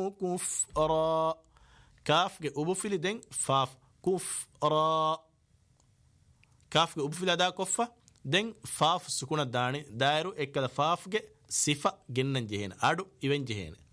كفرا كاف جي أبو فيلي دين فاف كفرا كاف جي أبو فيلي دا كفة دين فاف السكون الداني دايرو إكلا فاف جي صفة جنن جهين أدو إبن جهين